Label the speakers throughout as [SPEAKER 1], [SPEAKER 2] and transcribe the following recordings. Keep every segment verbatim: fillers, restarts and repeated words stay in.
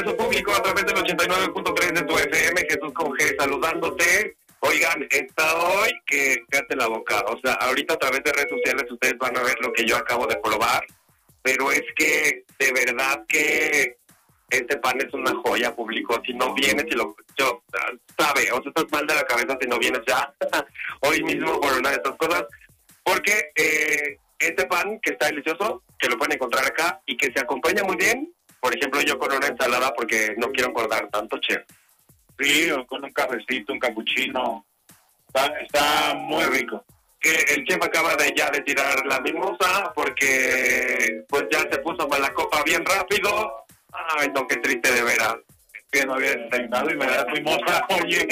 [SPEAKER 1] regreso, público, a través del ochenta y nueve punto tres de tu F M. Jesús con G saludándote. Oigan, está hoy que cállate la boca. O sea, ahorita a través de redes sociales ustedes van a ver lo que yo acabo de probar. Pero es que, de verdad que este pan es una joya, público. Si no vienes y lo... Yo, sabe, o sea, estás mal de la cabeza si no vienes ya. Hoy mismo por una de estas cosas. Porque eh, este pan que está delicioso, que lo pueden encontrar acá y que se acompaña muy bien. Por ejemplo, yo con una ensalada porque no quiero engordar tanto, chef.
[SPEAKER 2] Sí, o con un cafecito, un capuchino. Está, está muy rico.
[SPEAKER 1] Que el chef acaba de ya de tirar la mimosa porque pues ya se puso mala copa bien rápido. Ay, no, qué triste de veras.
[SPEAKER 2] Que no había desayunado y me das mimosa, oye.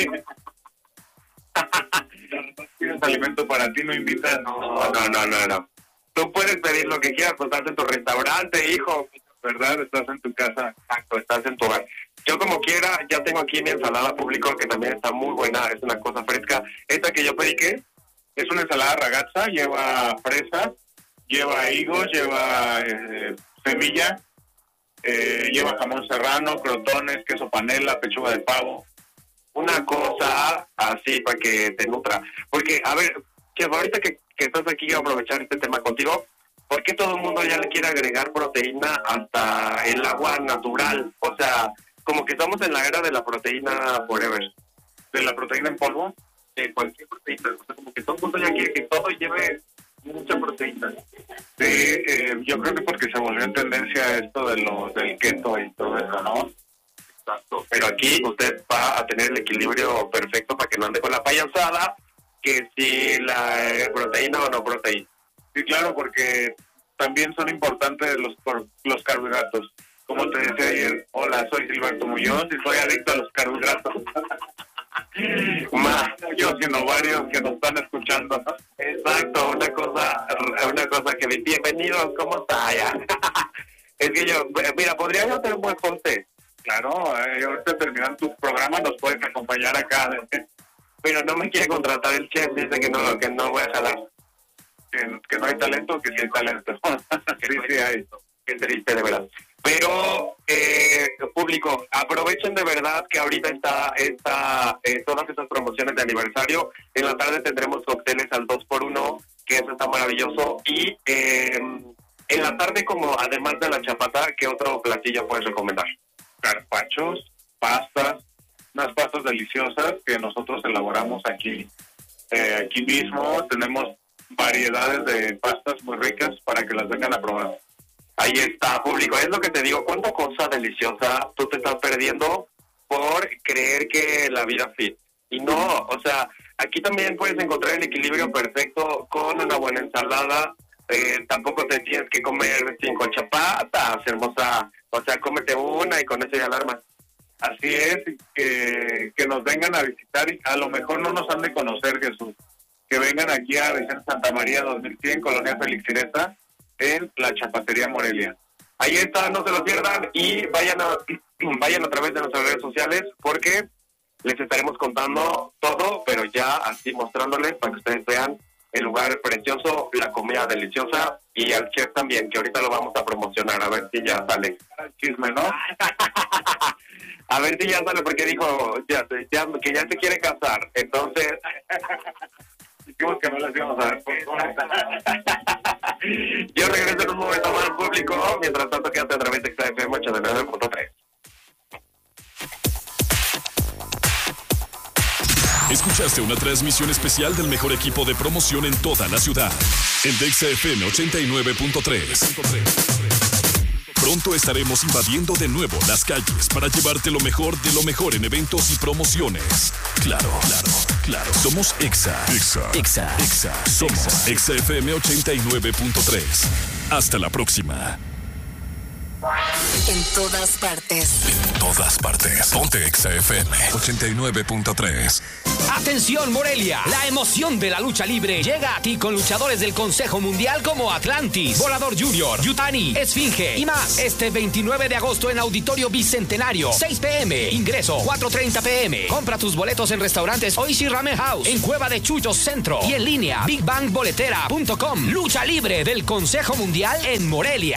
[SPEAKER 2] ¿Tienes alimento para ti? ¿No invitas?
[SPEAKER 1] No, no, no, no, no. Tú puedes pedir lo que quieras, pues estás en tu restaurante, hijo.
[SPEAKER 2] ¿Verdad? Estás en tu casa.
[SPEAKER 1] Exacto, estás en tu hogar. Yo como quiera, ya tengo aquí mi ensalada, público, que también está muy buena, es una cosa fresca. Esta que yo pedí, ¿qué?
[SPEAKER 2] Es una ensalada ragazza, lleva fresas, lleva higos, lleva eh, semilla, eh, lleva jamón serrano, crotones, queso panela, pechuga de pavo.
[SPEAKER 1] Una cosa así para que te nutra. Porque, a ver, que ahorita que, que estás aquí, quiero aprovechar este tema contigo. ¿Por qué todo el mundo ya le quiere agregar proteína hasta el agua natural? O sea, como que estamos en la era de la proteína forever.
[SPEAKER 2] ¿De la proteína en polvo?
[SPEAKER 1] De cualquier proteína. O sea, como que todo el mundo ya quiere que todo lleve mucha proteína.
[SPEAKER 2] Sí, eh, yo creo que porque se volvió en tendencia esto de lo, del keto y todo eso, ¿no?
[SPEAKER 1] Exacto. Pero aquí usted va a tener el equilibrio perfecto para que no ande con la payasada, que si la eh, proteína o no proteína.
[SPEAKER 2] Sí, claro, porque también son importantes los los carbohidratos. Como te decía ayer, hola, soy Gilberto Muñoz y soy adicto a los carbohidratos. Más yo, sino varios que nos están escuchando.
[SPEAKER 1] Exacto, una cosa, una cosa que bienvenidos, ¿cómo está ya? Es que yo, mira, podría yo ser un buen hoste.
[SPEAKER 2] Claro, eh, ahorita terminando tu programa nos puedes acompañar acá.
[SPEAKER 1] Pero no me quiere contratar el chef, dice que no, que no voy a jalar.
[SPEAKER 2] Que, que no hay talento, que sí hay talento. Sí, sí hay.
[SPEAKER 1] Qué triste, de verdad. Pero, eh, público, aprovechen de verdad que ahorita está, está eh, todas estas promociones de aniversario. En la tarde tendremos cócteles al dos por uno, que eso está maravilloso. Y eh, en la tarde, como además de la chapata, ¿qué otro platillo puedes recomendar?
[SPEAKER 2] Carpachos, pastas, unas pastas deliciosas que nosotros elaboramos aquí. Eh, aquí mismo tenemos variedades de pastas muy ricas para que las vengan a probar.
[SPEAKER 1] Ahí está, público. Es lo que te digo. ¿Cuánta cosa deliciosa tú te estás perdiendo por creer que la vida fit? Y no, o sea, aquí también puedes encontrar el equilibrio perfecto con una buena ensalada. Eh, tampoco te tienes que comer cinco chapatas, hermosa. O sea, cómete una y con eso ya alarmas.
[SPEAKER 2] Así es, que, que nos vengan a visitar y a lo mejor no nos han de conocer, Jesús. Que vengan aquí a Vicente Santa María dos mil cien, Colonia Felixireta, en la Chapatería Morelia.
[SPEAKER 1] Ahí está, no se lo pierdan y vayan a, vayan a través de nuestras redes sociales porque les estaremos contando todo, pero ya así mostrándoles para que ustedes vean el lugar precioso, la comida deliciosa y al chef también, que ahorita lo vamos a promocionar, a ver si ya sale.
[SPEAKER 2] Chisme, ¿no?
[SPEAKER 1] A ver si ya sale, porque dijo ya, ya, que ya se quiere casar, entonces...
[SPEAKER 2] Dijimos que no les íbamos a ver.
[SPEAKER 1] Yo regreso en un momento más, público. Mientras tanto, quédate a través de X F M ochenta y nueve punto tres.
[SPEAKER 3] Escuchaste una transmisión especial del mejor equipo de promoción en toda la ciudad. El de X F M ochenta y nueve punto tres. Pronto estaremos invadiendo de nuevo las calles para llevarte lo mejor de lo mejor en eventos y promociones. Claro, claro, claro. Somos Exa. Exa. Exa. Exa. Somos Exa F M ochenta y nueve punto tres. Hasta la próxima.
[SPEAKER 4] En todas partes.
[SPEAKER 3] En todas partes. Ponte Exa F M ochenta y nueve punto tres.
[SPEAKER 5] Atención Morelia, la emoción de la lucha libre llega a ti con luchadores del Consejo Mundial como Atlantis, Volador Junior, Yutani, Esfinge y más. Este veintinueve de agosto en Auditorio Bicentenario, seis pm, ingreso cuatro treinta pm. Compra tus boletos en restaurantes Oishi Ramen House, en Cueva de Chuchos Centro y en línea big bang boletera punto com. Lucha libre del Consejo Mundial en Morelia.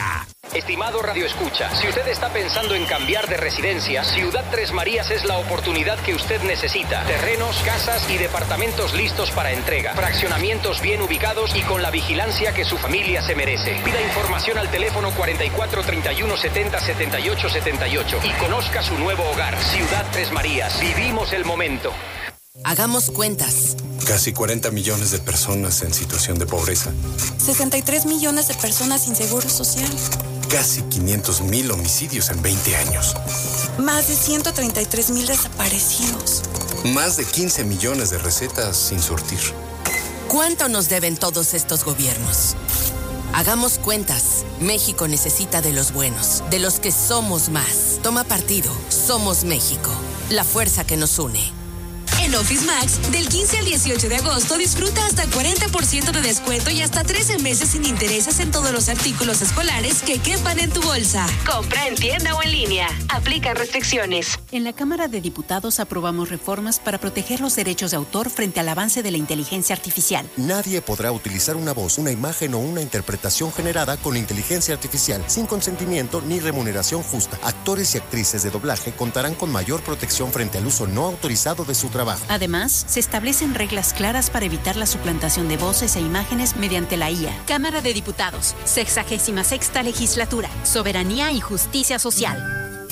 [SPEAKER 5] Estimado Radio Escucha, si usted está pensando en cambiar de residencia, Ciudad Tres Marías es la oportunidad que usted necesita. Terrenos, casas y departamentos listos para entrega. Fraccionamientos bien ubicados y con la vigilancia que su familia se merece. Pida información al teléfono cuarenta y cuatro, treinta y uno, setenta, setenta y ocho, setenta y ocho y conozca su nuevo hogar. Ciudad Tres Marías. Vivimos el momento.
[SPEAKER 4] Hagamos cuentas.
[SPEAKER 6] Casi cuarenta millones de personas en situación de pobreza.
[SPEAKER 7] sesenta y tres millones de personas sin seguro social.
[SPEAKER 6] Casi quinientos mil homicidios en veinte años.
[SPEAKER 7] Más de ciento treinta y tres mil desaparecidos.
[SPEAKER 6] Más de quince millones de recetas sin surtir.
[SPEAKER 4] ¿Cuánto nos deben todos estos gobiernos? Hagamos cuentas. México necesita de los buenos, de los que somos más. Toma partido. Somos México. La fuerza que nos une.
[SPEAKER 8] En Office Max, del quince al dieciocho de agosto, disfruta hasta cuarenta por ciento de descuento y hasta trece meses sin intereses en todos los artículos escolares que quepan en tu bolsa. Compra en tienda o en línea. Aplican restricciones.
[SPEAKER 9] En la Cámara de Diputados aprobamos reformas para proteger los derechos de autor frente al avance de la inteligencia artificial.
[SPEAKER 10] Nadie podrá utilizar una voz, una imagen o una interpretación generada con inteligencia artificial sin consentimiento ni remuneración justa. Actores y actrices de doblaje contarán con mayor protección frente al uso no autorizado de su trabajo.
[SPEAKER 9] Además, se establecen reglas claras para evitar la suplantación de voces e imágenes mediante la I A.
[SPEAKER 11] Cámara de Diputados, sexagésima sexta legislatura, soberanía y justicia social.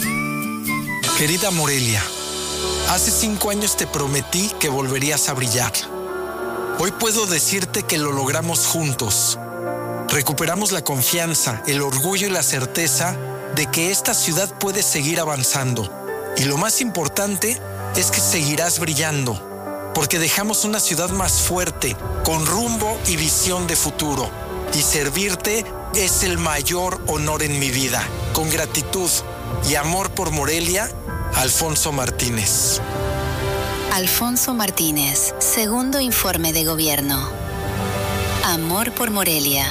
[SPEAKER 12] Querida Morelia, hace cinco años te prometí que volverías a brillar. Hoy puedo decirte que lo logramos juntos. Recuperamos la confianza, el orgullo y la certeza de que esta ciudad puede seguir avanzando. Y lo más importante es que seguirás brillando, porque dejamos una ciudad más fuerte, con rumbo y visión de futuro. Y servirte es el mayor honor en mi vida. Con gratitud y amor por Morelia, Alfonso Martínez.
[SPEAKER 13] Alfonso Martínez, segundo informe de gobierno. Amor por Morelia.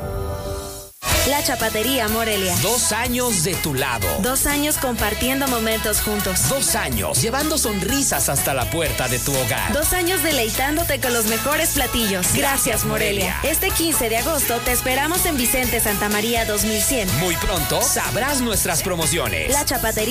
[SPEAKER 14] La Chapatería Morelia.
[SPEAKER 5] Dos años de tu lado.
[SPEAKER 14] Dos años compartiendo momentos juntos.
[SPEAKER 5] Dos años llevando sonrisas hasta la puerta de tu hogar.
[SPEAKER 14] Dos años deleitándote con los mejores platillos. Gracias, Morelia. Este quince de agosto te esperamos en Vicente Santa María dos mil cien.
[SPEAKER 5] Muy pronto sabrás nuestras promociones.
[SPEAKER 14] La Chapatería